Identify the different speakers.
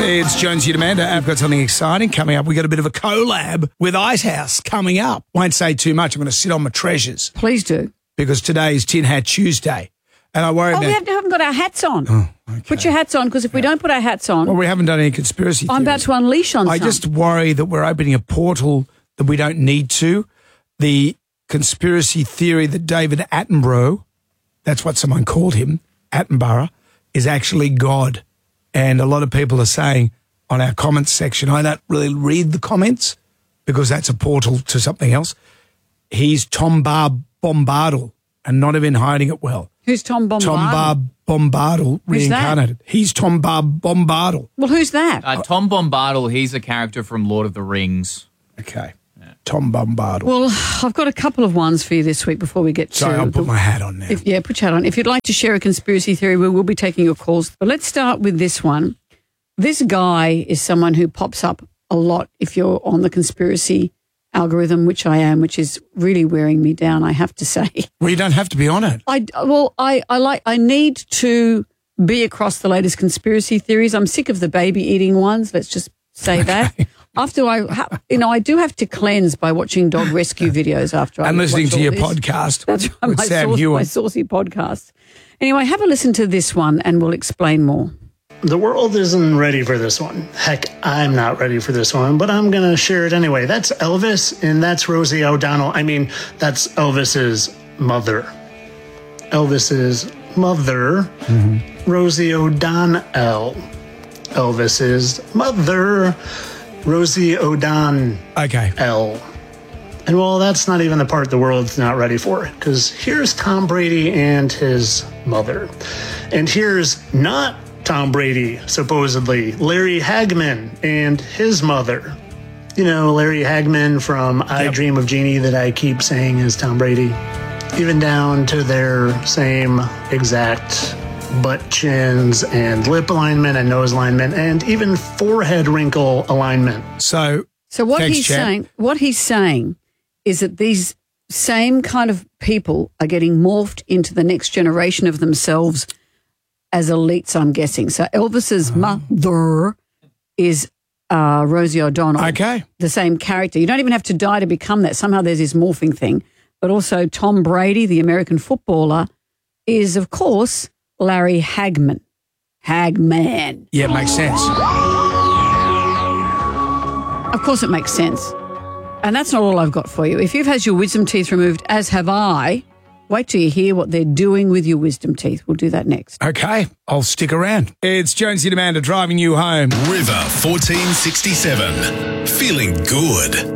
Speaker 1: It's Jonesy and Amanda. I've got something exciting coming up. We've got a bit of a collab with Icehouse coming up. Won't say too much. I'm going to sit on my treasures.
Speaker 2: Please do.
Speaker 1: Because today is Tin Hat Tuesday. And I worry about...
Speaker 2: we haven't got our hats on.
Speaker 1: Oh, okay.
Speaker 2: Put your hats on, because if we don't put our hats on...
Speaker 1: Well, we haven't done any conspiracy theories.
Speaker 2: I'm about to unleash on
Speaker 1: I
Speaker 2: some.
Speaker 1: just worry that we're opening a portal that we don't need to. The conspiracy theory that David Attenborough, that's what someone called him, Attenborough, is actually God. And a lot of people are saying on our comments section, I don't really read the comments because that's a portal to something else. He's Tom Bombadil and not even hiding it well.
Speaker 2: Who's Tom Bombadil?
Speaker 1: Tom Bombadil reincarnated. He's Tom Bombadil.
Speaker 2: Well, who's that?
Speaker 3: Tom Bombadil, he's a character from Lord of the Rings.
Speaker 1: Okay. Yeah. Tom Bombadil.
Speaker 2: Well, I've got a couple of ones for you this week before we get to...
Speaker 1: Sorry, I'll put my hat on now.
Speaker 2: Put your hat on. If you'd like to share a conspiracy theory, we will be taking your calls. But let's start with this one. This guy is someone who pops up a lot if you're on the conspiracy algorithm, which I am, which is really wearing me down, I have to say.
Speaker 1: Well, you don't have to be on it.
Speaker 2: I need to be across the latest conspiracy theories. I'm sick of the baby eating ones. Let's just say that. After I do have to cleanse by watching dog rescue videos after I
Speaker 1: listening to your
Speaker 2: this.
Speaker 1: podcast.
Speaker 2: That's right,
Speaker 1: with Sam Hewitt.
Speaker 2: my saucy podcast. Anyway, have a listen to this one and we'll explain more.
Speaker 4: The world isn't ready for this one. Heck, I'm not ready for this one, but I'm going to share it anyway. That's Elvis, and that's Rosie O'Donnell. I mean, that's Elvis's mother. Elvis's mother, Rosie O'Donnell. Elvis's mother, Rosie O'Donnell.
Speaker 1: Okay.
Speaker 4: And well, that's not even the part the world's not ready for, because here's Tom Brady and his mother. And here's not Tom Brady, supposedly, Larry Hagman and his mother. You know, Larry Hagman from I Dream of Jeannie that I keep saying is Tom Brady. Even down to their same exact butt chins and lip alignment and nose alignment and even forehead wrinkle alignment.
Speaker 1: So
Speaker 2: what he's saying is that these same kind of people are getting morphed into the next generation of themselves as elites, I'm guessing. So Elvis's mother is Rosie O'Donnell.
Speaker 1: Okay.
Speaker 2: The same character. You don't even have to die to become that. Somehow there's this morphing thing. But also Tom Brady, the American footballer, is, of course, Larry Hagman. Hagman.
Speaker 1: Yeah, it makes sense.
Speaker 2: Of course it makes sense. And that's not all I've got for you. If you've had your wisdom teeth removed, as have I, wait till you hear what they're doing with your wisdom teeth. We'll do that next.
Speaker 1: Okay, I'll stick around. It's Jonesy and Amanda driving you home.
Speaker 5: River 1467. Feeling good.